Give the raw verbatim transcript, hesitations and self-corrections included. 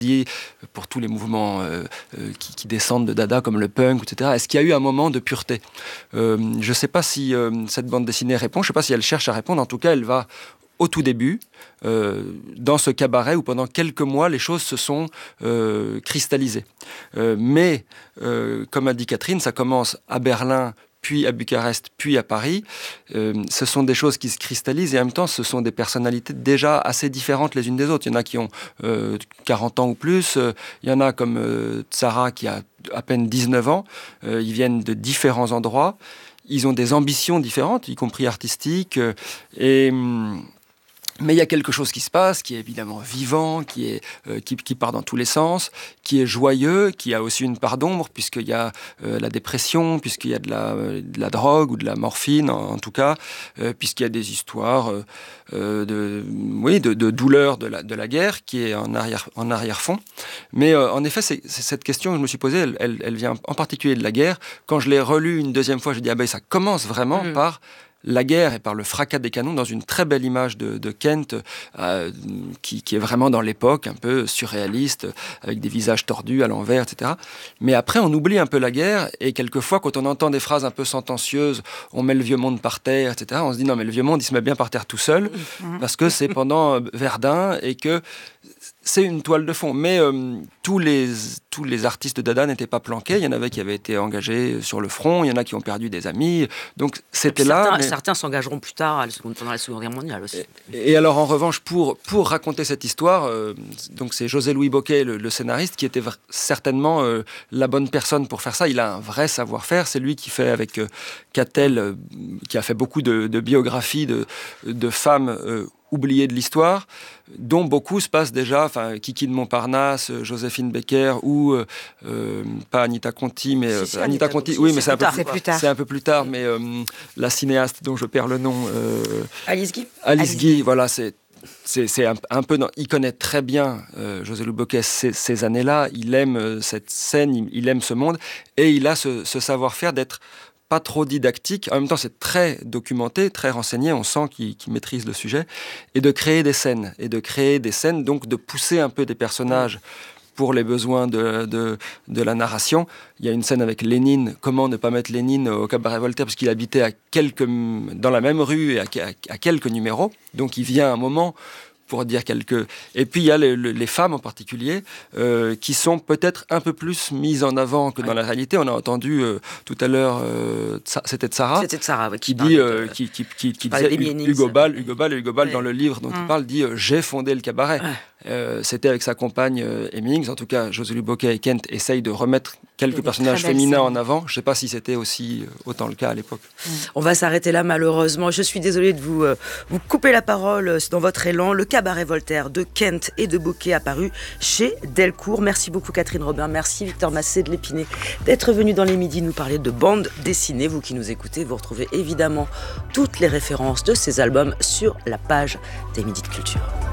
pour tous les mouvements euh, euh, qui, qui descendent de Dada, comme le punk, et cetera. Est-ce qu'il y a eu un moment de pureté ? euh, Je ne sais pas si euh, cette bande dessinée répond, je ne sais pas si elle cherche à répondre. En tout cas, elle va au tout début, euh, dans ce cabaret où pendant quelques mois, les choses se sont euh, cristallisées. Euh, mais, euh, comme a dit Catherine, ça commence à Berlin, puis à Bucarest, puis à Paris. Euh, ce sont des choses qui se cristallisent et en même temps, ce sont des personnalités déjà assez différentes les unes des autres. Il y en a qui ont euh, quarante ans ou plus. Euh, il y en a comme euh, Tsara qui a à peine dix-neuf ans. Euh, ils viennent de différents endroits. Ils ont des ambitions différentes, y compris artistiques. Euh, et... Hum, Mais il y a quelque chose qui se passe, qui est évidemment vivant, qui, est, euh, qui, qui part dans tous les sens, qui est joyeux, qui a aussi une part d'ombre, puisqu'il y a euh, la dépression, puisqu'il y a de la, de la drogue ou de la morphine, en, en tout cas, euh, puisqu'il y a des histoires euh, de, oui, de, de douleur de la, de la guerre, qui est en, arrière, en arrière-fond. Mais euh, en effet, c'est, c'est cette question que je me suis posée, elle, elle, elle vient en particulier de la guerre. Quand je l'ai relue une deuxième fois, j'ai dit, ah ben ça commence vraiment mmh. par... la guerre et par le fracas des canons dans une très belle image de, de Kent euh, qui, qui est vraiment dans l'époque, un peu surréaliste, avec des visages tordus à l'envers, et cetera. Mais après, on oublie un peu la guerre et quelquefois, quand on entend des phrases un peu sentencieuses, on met le vieux monde par terre, et cetera. On se dit non, mais le vieux monde, il se met bien par terre tout seul parce que c'est pendant Verdun et que c'est une toile de fond. Mais euh, tous, les, tous les artistes de Dada n'étaient pas planqués. Il y en avait qui avaient été engagés sur le front. Il y en a qui ont perdu des amis. Donc, c'était là. Certains, mais... certains s'engageront plus tard à la seconde, pendant la Seconde Guerre mondiale aussi. Et, et alors, en revanche, pour, pour raconter cette histoire, euh, donc c'est José-Louis Bocquet, le, le scénariste, qui était certainement euh, la bonne personne pour faire ça. Il a un vrai savoir-faire. C'est lui qui fait avec euh, Catel, euh, qui a fait beaucoup de, de biographies de, de femmes euh, oubliées de l'histoire, dont beaucoup se passent déjà, enfin, Kiki de Montparnasse, Joséphine Baker, ou, euh, euh, pas Anita Conti, mais... Si, si, euh, Anita, Anita Conti, Conti, oui, c'est mais c'est un, peu, c'est plus tard. c'est un peu plus tard, mais euh, la cinéaste dont je perds le nom... Euh, Alice Guy Alice, Alice Guy, Guy, voilà, c'est... C'est, c'est un, un peu... Dans, il connaît très bien, euh, José-Louis Bocquet, ces, ces années-là. Il aime euh, cette scène, il, il aime ce monde, et il a ce, ce savoir-faire d'être pas trop didactique. En même temps, c'est très documenté, très renseigné. On sent qu'il, qu'il maîtrise le sujet. Et de créer des scènes. Et de créer des scènes, donc de pousser un peu des personnages pour les besoins de, de, de la narration. Il y a une scène avec Lénine. Comment ne pas mettre Lénine au cabaret Voltaire, parce qu'il habitait à quelques, dans la même rue et à, à, à quelques numéros. Donc il vient un moment pour dire quelques... Et puis il y a les, les femmes en particulier, euh, qui sont peut-être un peu plus mises en avant que dans la réalité. On a entendu euh, tout à l'heure, euh, c'était Tsara, C'était Tsara, ouais, qui, qui dit, de, euh, qui, qui, qui, qui disait Hugo Ball, Hugo Ball, Hugo Ball ouais. dans le livre dont mmh. il parle, dit euh, « J'ai fondé le cabaret ouais. ». Euh, c'était avec sa compagne euh, Hemmings. En tout cas, José-Louis Bocquet et Kent essayent de remettre quelques personnages féminins en avant. Je ne sais pas si c'était aussi euh, autant le cas à l'époque. Mmh. On va s'arrêter là, malheureusement. Je suis désolée de vous, euh, vous couper la parole dans votre élan. Le cabaret Voltaire de Kent et de Bocquet apparu chez Delcourt. Merci beaucoup Catherine Robin. Merci Victor Massé de l'Épinay d'être venu dans les midis nous parler de bande dessinée. Vous qui nous écoutez, vous retrouvez évidemment toutes les références de ces albums sur la page des Midis de Culture.